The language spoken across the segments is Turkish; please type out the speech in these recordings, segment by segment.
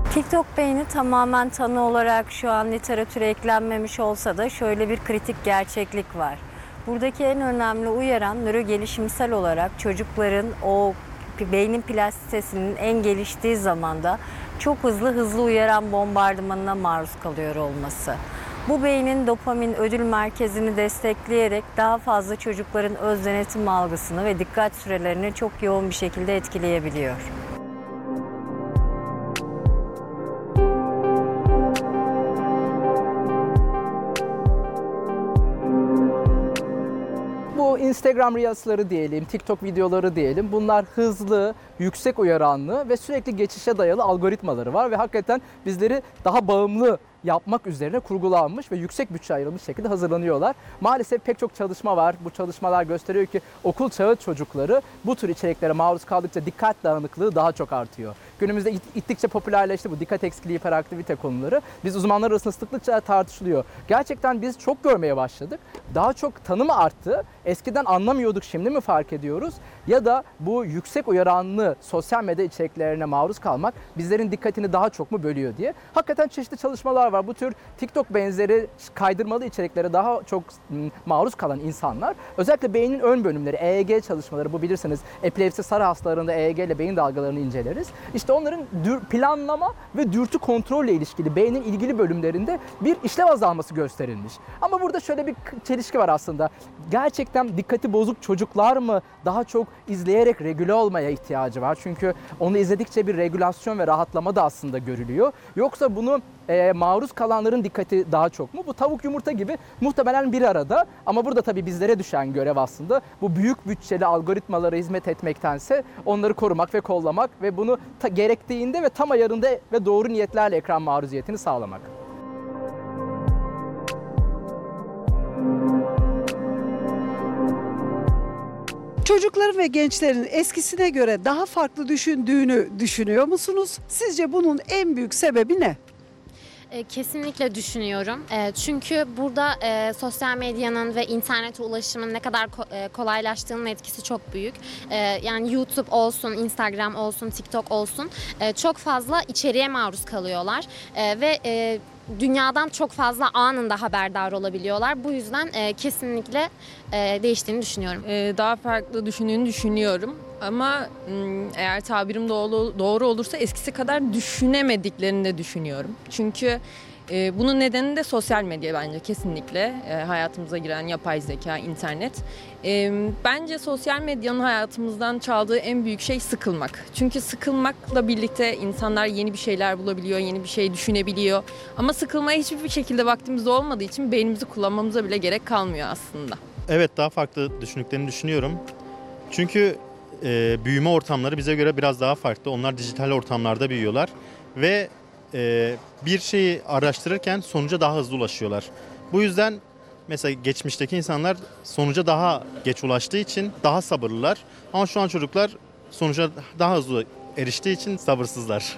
TikTok beyni tamamen tanı olarak şu an literatüre eklenmemiş olsa da şöyle bir kritik gerçeklik var. Buradaki en önemli uyaran nörogelişimsel olarak çocukların o beynin plastisitesinin en geliştiği zamanda çok hızlı uyaran bombardımanına maruz kalıyor olması. Bu beynin dopamin ödül merkezini destekleyerek daha fazla çocukların öz denetim algısını ve dikkat sürelerini çok yoğun bir şekilde etkileyebiliyor. Bu Instagram Reels'ları diyelim, TikTok videoları diyelim. Bunlar hızlı, yüksek uyaranlı ve sürekli geçişe dayalı algoritmaları var ve hakikaten bizleri daha bağımlı yapmak üzerine kurgulanmış ve yüksek bütçe ayrılmış şekilde hazırlanıyorlar. Maalesef pek çok çalışma var. Bu çalışmalar gösteriyor ki okul çağı çocukları bu tür içeriklere maruz kaldıkça dikkat dağınıklığı daha çok artıyor. Günümüzde gittikçe popülerleşti bu dikkat eksikliği, hiperaktivite konuları. Biz uzmanlar arasında sıklıkça tartışılıyor. Gerçekten biz çok görmeye başladık. Daha çok tanımı arttı. Eskiden anlamıyorduk, şimdi mi fark ediyoruz? Ya da bu yüksek uyaranlı sosyal medya içeriklerine maruz kalmak bizlerin dikkatini daha çok mu bölüyor diye. Hakikaten çeşitli çalışmalar var. Bu tür TikTok benzeri kaydırmalı içeriklere daha çok maruz kalan insanlar, özellikle beynin ön bölümleri, EEG çalışmaları, bu bilirsiniz epilepsi sarı hastalarında EEG ile beyin dalgalarını inceleriz. İşte onların planlama ve dürtü kontrolle ilişkili beynin ilgili bölümlerinde bir işlev azalması gösterilmiş. Ama burada şöyle bir çelişki var aslında. Gerçekten dikkati bozuk çocuklar mı daha çok izleyerek regüle olmaya ihtiyacı var? Çünkü onu izledikçe bir regülasyon ve rahatlama da aslında görülüyor. Yoksa bunu maruz kalanların dikkati daha çok mu? Bu tavuk yumurta gibi muhtemelen bir arada, ama burada tabii bizlere düşen görev aslında bu büyük bütçeli algoritmalara hizmet etmektense onları korumak ve kollamak ve bunu gerektiğinde ve tam ayarında ve doğru niyetlerle ekran maruziyetini sağlamak. Çocukların ve gençlerin eskisine göre daha farklı düşündüğünü düşünüyor musunuz? Sizce bunun en büyük sebebi ne? Kesinlikle düşünüyorum. Çünkü burada sosyal medyanın ve internete ulaşımın ne kadar kolaylaştığının etkisi çok büyük. Yani YouTube olsun, Instagram olsun, TikTok olsun çok fazla içeriğe maruz kalıyorlar ve dünyadan çok fazla anında haberdar olabiliyorlar. Bu yüzden kesinlikle değiştiğini düşünüyorum. Daha farklı düşündüğünü düşünüyorum. Ama eğer tabirim doğru olursa eskisi kadar düşünemediklerini de düşünüyorum. Çünkü bunun nedeni de sosyal medya bence kesinlikle. Hayatımıza giren yapay zeka, internet. Bence sosyal medyanın hayatımızdan çaldığı en büyük şey sıkılmak. Çünkü sıkılmakla birlikte insanlar yeni bir şeyler bulabiliyor, yeni bir şey düşünebiliyor. Ama sıkılmaya hiçbir şekilde vaktimiz olmadığı için beynimizi kullanmamıza bile gerek kalmıyor aslında. Evet, daha farklı düşündüklerini düşünüyorum. Çünkü büyüme ortamları bize göre biraz daha farklı. Onlar dijital ortamlarda büyüyorlar ve bir şeyi araştırırken sonuca daha hızlı ulaşıyorlar. Bu yüzden mesela geçmişteki insanlar sonuca daha geç ulaştığı için daha sabırlılar. Ama şu an çocuklar sonuca daha hızlı eriştiği için sabırsızlar.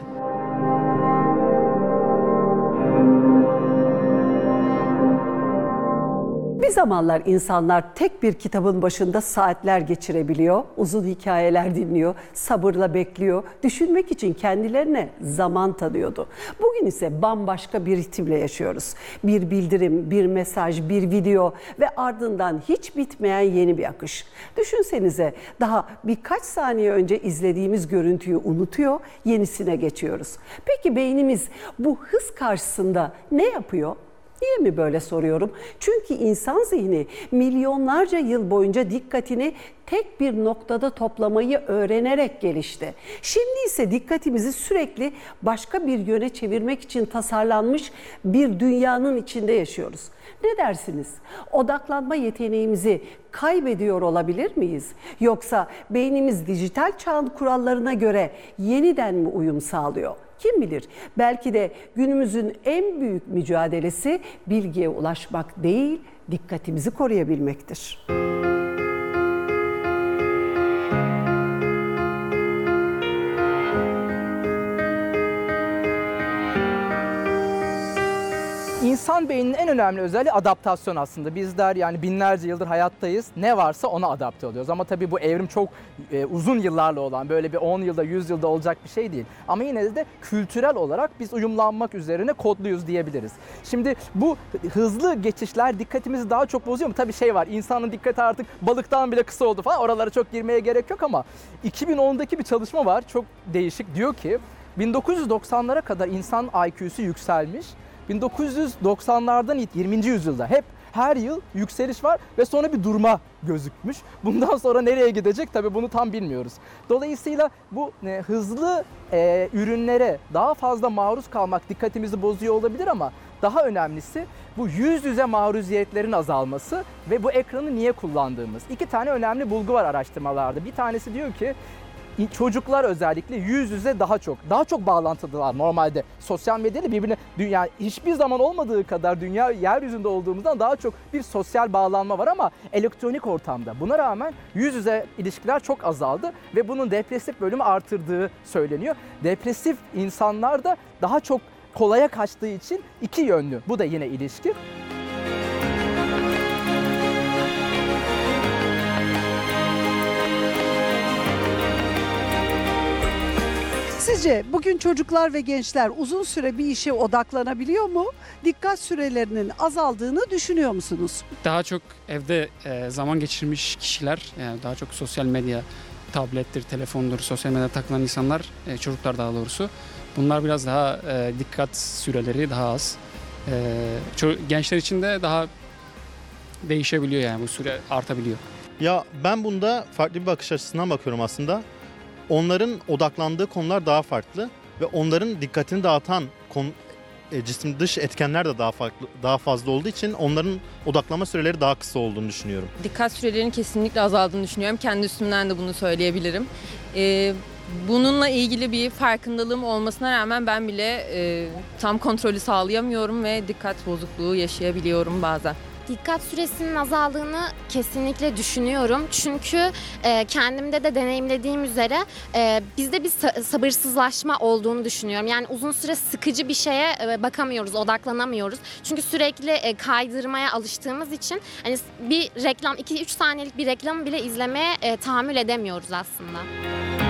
Bir zamanlar insanlar tek bir kitabın başında saatler geçirebiliyor, uzun hikayeler dinliyor, sabırla bekliyor, düşünmek için kendilerine zaman tanıyordu. Bugün ise bambaşka bir ritimle yaşıyoruz. Bir bildirim, bir mesaj, bir video ve ardından hiç bitmeyen yeni bir akış. Düşünsenize, daha birkaç saniye önce izlediğimiz görüntüyü unutuyor, yenisine geçiyoruz. Peki beynimiz bu hız karşısında ne yapıyor? Niye mi böyle soruyorum? Çünkü insan zihni milyonlarca yıl boyunca dikkatini tek bir noktada toplamayı öğrenerek gelişti. Şimdi ise dikkatimizi sürekli başka bir yöne çevirmek için tasarlanmış bir dünyanın içinde yaşıyoruz. Ne dersiniz? Odaklanma yeteneğimizi kaybediyor olabilir miyiz? Yoksa beynimiz dijital çağın kurallarına göre yeniden mi uyum sağlıyor? Kim bilir, belki de günümüzün en büyük mücadelesi bilgiye ulaşmak değil, dikkatimizi koruyabilmektir. İnsan İnsan beyninin en önemli özelliği adaptasyon aslında. Bizler yani binlerce yıldır hayattayız. Ne varsa ona adapte oluyoruz. Ama tabii bu evrim çok uzun yıllarla olan, böyle bir 10 yılda 100 yılda olacak bir şey değil. Ama yine de kültürel olarak biz uyumlanmak üzerine kodluyuz diyebiliriz. Şimdi bu hızlı geçişler dikkatimizi daha çok bozuyor mu? Tabii şey var, insanın dikkati artık balıktan bile kısa oldu falan. Oralara çok girmeye gerek yok ama 2010'daki bir çalışma var. Çok değişik. Diyor ki 1990'lara kadar insan IQ'su yükselmiş. 1990'lardan 20. yüzyılda hep her yıl yükseliş var ve sonra bir durma gözükmüş. Bundan sonra nereye gidecek tabii bunu tam bilmiyoruz. Dolayısıyla bu hızlı ürünlere daha fazla maruz kalmak dikkatimizi bozuyor olabilir ama daha önemlisi bu yüz yüze maruziyetlerin azalması ve bu ekranı niye kullandığımız. 2 tane önemli bulgu var araştırmalarda. Bir tanesi diyor ki çocuklar özellikle yüz yüze daha çok bağlantılılar normalde. Sosyal medyayla birbirine dünya hiçbir zaman olmadığı kadar dünya yeryüzünde olduğumuzdan daha çok bir sosyal bağlanma var ama elektronik ortamda. Buna rağmen yüz yüze ilişkiler çok azaldı ve bunun depresif bölümü artırdığı söyleniyor. Depresif insanlar da daha çok kolaya kaçtığı için iki yönlü. Bu da yine ilişki. Sizce bugün çocuklar ve gençler uzun süre bir işe odaklanabiliyor mu? Dikkat sürelerinin azaldığını düşünüyor musunuz? Daha çok evde zaman geçirmiş kişiler, yani daha çok sosyal medya, tablettir, telefondur, sosyal medyada takılan insanlar, çocuklar daha doğrusu. Bunlar biraz daha dikkat süreleri daha az. Gençler için de daha değişebiliyor, yani bu süre artabiliyor. Ya ben bunda farklı bir bakış açısından bakıyorum aslında. Onların odaklandığı konular daha farklı ve onların dikkatini dağıtan cisim dış etkenler de daha fazla olduğu için onların odaklanma süreleri daha kısa olduğunu düşünüyorum. Dikkat sürelerinin kesinlikle azaldığını düşünüyorum. Kendi üstümden de bunu söyleyebilirim. Bununla ilgili bir farkındalığım olmasına rağmen ben bile tam kontrolü sağlayamıyorum ve dikkat bozukluğu yaşayabiliyorum bazen. Dikkat süresinin azaldığını kesinlikle düşünüyorum. Çünkü kendimde de deneyimlediğim üzere bizde bir sabırsızlaşma olduğunu düşünüyorum. Yani uzun süre sıkıcı bir şeye bakamıyoruz, odaklanamıyoruz. Çünkü sürekli kaydırmaya alıştığımız için hani bir reklam, 2-3 saniyelik bir reklamı bile izlemeye tahammül edemiyoruz aslında.